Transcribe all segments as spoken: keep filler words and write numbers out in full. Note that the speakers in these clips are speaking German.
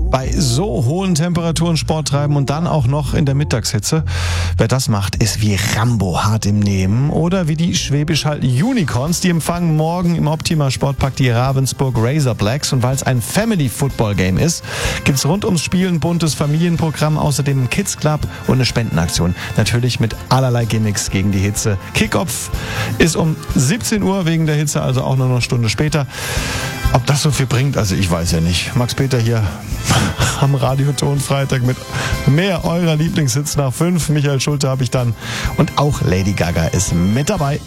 Bei so hohen Temperaturen Sport treiben und dann auch noch in der Mittagshitze. Wer das macht, ist wie Rambo hart im Nehmen. Oder wie die Schwäbisch Hall Unicorns, die empfangen morgen im Optima Sportpark die Ravensburg Razorblacks. Und weil es ein Family-Football-Game ist, gibt's rund ums Spiel ein buntes Familienprogramm, außerdem ein Kids Club und eine Spendenaktion. Natürlich mit allerlei Gimmicks gegen die Hitze. Kickoff ist um siebzehn Uhr wegen der Hitze, also auch nur noch eine Stunde später. Ob das so viel bringt, also ich weiß ja nicht. Max Peter hier am Radioton Freitag mit mehr eurer Lieblingshits nach fünf. Michael Schulte habe ich dann. Und auch Lady Gaga ist mit dabei.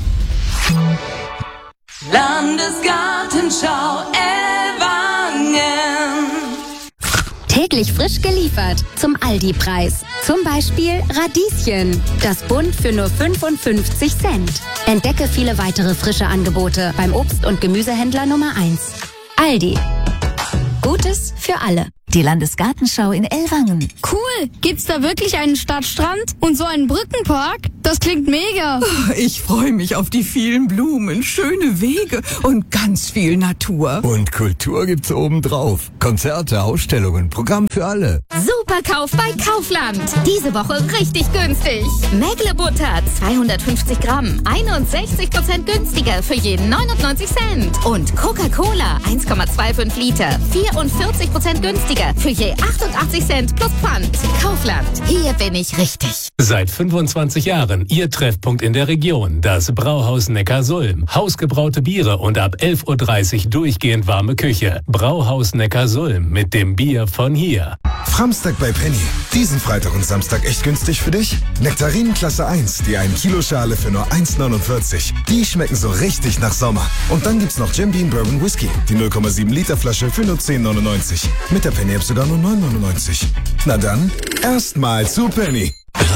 Landesgartenschau Ellwangen. Täglich frisch geliefert zum Aldi-Preis. Zum Beispiel Radieschen. Das Bund für nur fünfundfünfzig Cent. Entdecke viele weitere frische Angebote beim Obst- und Gemüsehändler Nummer eins. Aldi. Gutes für alle. Die Landesgartenschau in Ellwangen. Cool. Gibt's da wirklich einen Stadtstrand und so einen Brückenpark? Das klingt mega. Ich freue mich auf die vielen Blumen, schöne Wege und ganz viel Natur. Und Kultur gibt's obendrauf. Konzerte, Ausstellungen, Programm für alle. Superkauf bei Kaufland. Diese Woche richtig günstig. Mäglebutter zweihundertfünfzig Gramm, einundsechzig Prozent günstiger für jeden neunundneunzig Cent. Und Coca-Cola eins Komma fünfundzwanzig Liter, vierundvierzig Prozent günstiger für je achtundachtzig Cent plus Pfand. Kaufland, hier bin ich richtig. Seit fünfundzwanzig Jahren Ihr Treffpunkt in der Region, das Brauhaus Neckarsulm. Hausgebraute Biere und ab elf Uhr dreißig durchgehend warme Küche. Brauhaus Neckarsulm mit dem Bier von hier. Framstag bei Penny. Diesen Freitag und Samstag echt günstig für dich? Nektarinen Klasse eins, die ein Kilo Schale für nur eins neunundvierzig. Die schmecken so richtig nach Sommer. Und dann gibt's noch Jim Beam Bourbon Whisky, die null Komma sieben Liter Flasche für nur zehn neunundneunzig. Mit der Penny App sogar nur neun neunundneunzig. Na dann, erstmal zu Penny.